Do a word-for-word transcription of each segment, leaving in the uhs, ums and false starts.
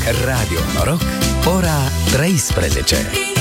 Radio Noroc, ora treisprezece.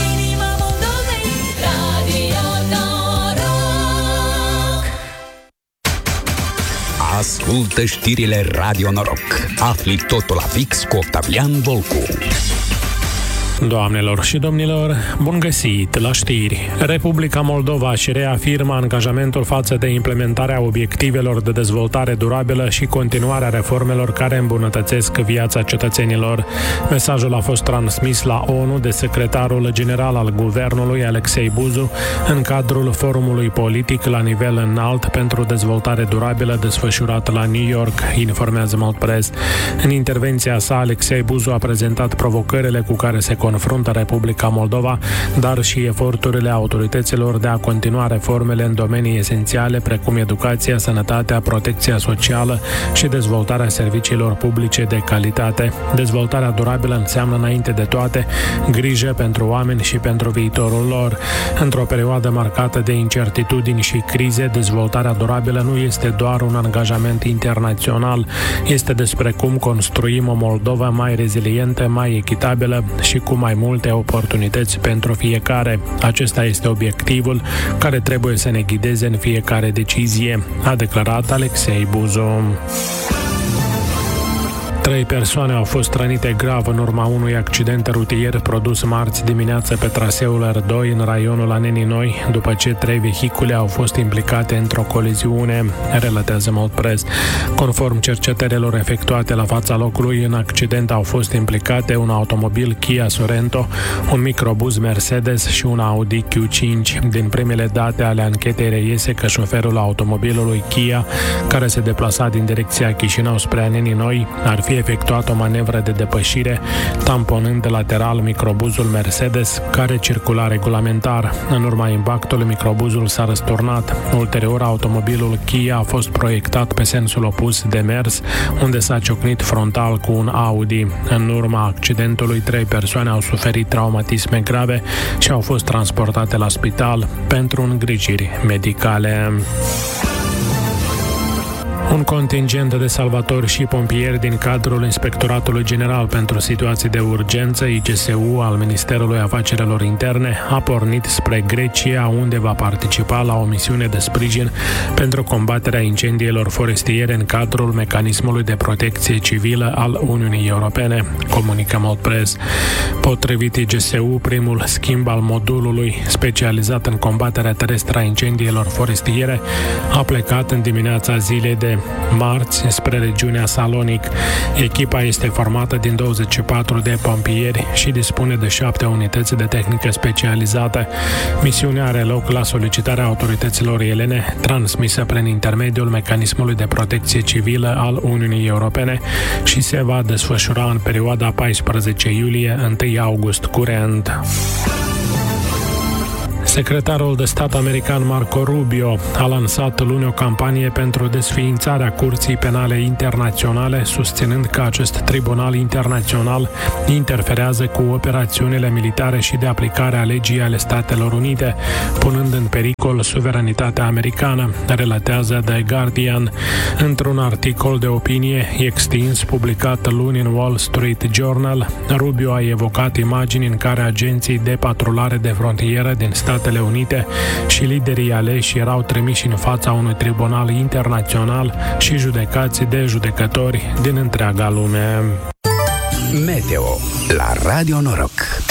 Ascultă știrile Radio Noroc. Afli totul la fix cu Octavian Volcu. Doamnelor și domnilor, bun găsit la știri. Republica Moldova își reafirmă angajamentul față de implementarea obiectivelor de dezvoltare durabilă și continuarea reformelor care îmbunătățesc viața cetățenilor. Mesajul a fost transmis la ONU de secretarul general al guvernului, Alexei Buzu, în cadrul forumului politic la nivel înalt pentru dezvoltare durabilă desfășurat la New York, informează Mult Press. În intervenția sa, Alexei Buzu a prezentat provocările cu care se confruntă Republica Moldova, dar și eforturile autorităților de a continua reformele în domenii esențiale precum educația, sănătatea, protecția socială și dezvoltarea serviciilor publice de calitate. Dezvoltarea durabilă înseamnă înainte de toate grijă pentru oameni și pentru viitorul lor. Într-o perioadă marcată de incertitudini și crize, dezvoltarea durabilă nu este doar un angajament internațional, este despre cum construim o Moldova mai rezilientă, mai echitabilă și cu mai multe oportunități pentru fiecare. Acesta este obiectivul care trebuie să ne ghideze în fiecare decizie, a declarat Alexei Buzu. Trei persoane au fost rănite grav în urma unui accident rutier produs marți dimineață pe traseul R doi în raionul Anenii Noi, după ce trei vehicule au fost implicate într-o coliziune, relatează Mult Press. Conform cercetărilor efectuate la fața locului, în accident au fost implicate un automobil Kia Sorento, un microbuz Mercedes și un Audi Q cinci. Din primele date ale anchetei reiese că șoferul automobilului Kia, care se deplasa din direcția Chișinău spre Anenii Noi, ar fi efectuat o manevră de depășire, tamponând de lateral microbuzul Mercedes, care circula regulamentar. În urma impactului, microbuzul s-a răsturnat. Ulterior, automobilul Kia a fost proiectat pe sensul opus de mers, unde s-a ciocnit frontal cu un Audi. În urma accidentului, trei persoane au suferit traumatisme grave și au fost transportate la spital pentru îngrijiri medicale. Un contingent de salvatori și pompieri din cadrul Inspectoratului General pentru Situații de Urgență, I G S U, al Ministerului Afacerilor Interne, a pornit spre Grecia, unde va participa la o misiune de sprijin pentru combaterea incendiilor forestiere în cadrul Mecanismului de Protecție Civilă al Uniunii Europene, comunică Mult Press. Potrivit I G S U, primul schimb al modulului specializat în combaterea terestră a incendiilor forestiere a plecat în dimineața zilei de marți spre regiunea Salonic. Echipa este formată din douăzeci și patru de pompieri și dispune de șapte unități de tehnică specializată. Misiunea are loc la solicitarea autorităților elene, transmisă prin intermediul Mecanismului de Protecție Civilă al Uniunii Europene și se va desfășura în perioada paisprezece iulie - unu august curent. Secretarul de stat american Marco Rubio a lansat luni o campanie pentru desființarea Curții Penale Internaționale, susținând că acest tribunal internațional interferează cu operațiunile militare și de aplicare a legii ale Statelor Unite, punând în pericol suveranitatea americană, relatează The Guardian. Într-un articol de opinie extins publicat luni în Wall Street Journal, Rubio a evocat imagini în care agenții de patrulare de frontieră din Statele Unite și liderii aleși erau trimiși în fața unui tribunal internațional și judecați de judecători din întreaga lume. Meteo la Radio Noroc.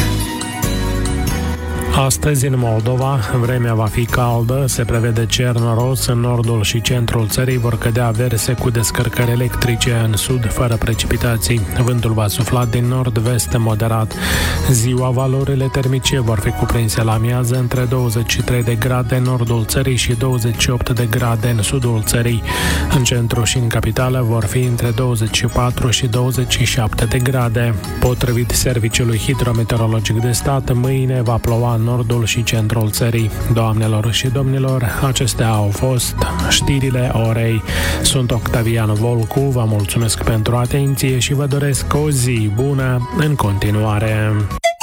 Astăzi, în Moldova, vremea va fi caldă, se prevede cer noros, în nordul și centrul țării vor cădea averse cu descărcări electrice, în sud, fără precipitații. Vântul va sufla din nord-vest moderat. Ziua, valorile termice vor fi cuprinse la amiază între douăzeci și trei de grade în nordul țării și douăzeci și opt de grade în sudul țării. În centru și în capitală vor fi între douăzeci și patru și douăzeci și șapte de grade. Potrivit Serviciului Hidrometeorologic de Stat, mâine va ploua în nordul și centrul țării. Doamnelor și domnilor, acestea au fost știrile orei. Sunt Octavian Volcu, vă mulțumesc pentru atenție și vă doresc o zi bună în continuare.